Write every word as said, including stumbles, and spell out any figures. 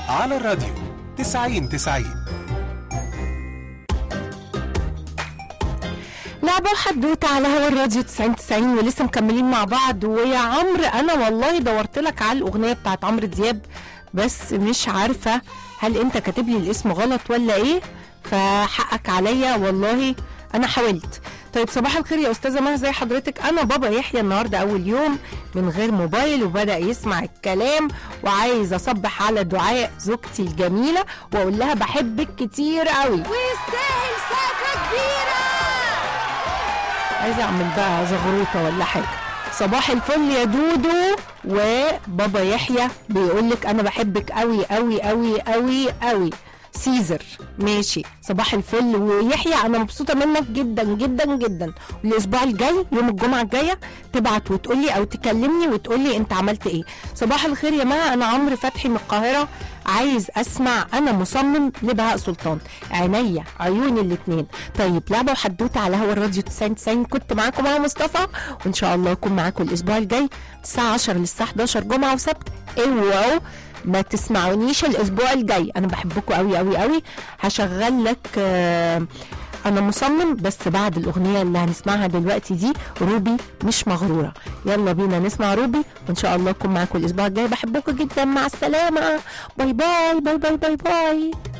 على الراديو تسعين تسعين. لعبة وحدوتة على هوا الراديو تسعين تسعين ولسه مكملين مع بعض. ويا عمرو انا والله دورت لك على الاغنية بتاعت عمرو دياب بس مش عارفة هل انت كاتب لي الاسم غلط ولا ايه، فحقك عليا والله انا حاولت. طيب صباح الخير يا استاذه مها، زي حضرتك؟ انا بابا يحيى النهارده اول يوم من غير موبايل وبدا يسمع الكلام وعايز اصبح على دعاء زوجتي الجميله واقول لها بحبك كتير قوي ويستاهل سقفه كبيره. عايزه اعمل بقى زغروطه ولا حاجه. صباح الفل يا دودو، وبابا يحيى بيقول لك انا بحبك قوي قوي قوي قوي قوي. سيزر ماشي، صباح الفل. ويحيى انا مبسوطه منك جدا جدا جدا. الاسبوع الجاي يوم الجمعه الجايه تبعت وتقولي او تكلمني وتقولي انت عملت ايه. صباح الخير يا مها، انا عمرو فتحي من القاهره، عايز اسمع انا مصمم لبهاء سلطان. عينيا عيوني الاثنين. طيب لعبه وحدوته على هوا الراديو تسعين تسعين، كنت معاكم انا مصطفى وان شاء الله اكون معاكم الاسبوع الجاي الساعه عشرة للساعه حداشر جمعه وسبت. اوعوا ما تسمعونيش الاسبوع الجاي، انا بحبكم قوي قوي قوي. هشغل لك آه انا مصمم بس بعد الاغنيه اللي هنسمعها دلوقتي دي، روبي مش مغروره. يلا بينا نسمع روبي وان شاء الله اكون معاكم الاسبوع الجاي. بحبكم جدا، مع السلامه، باي باي باي باي باي باي.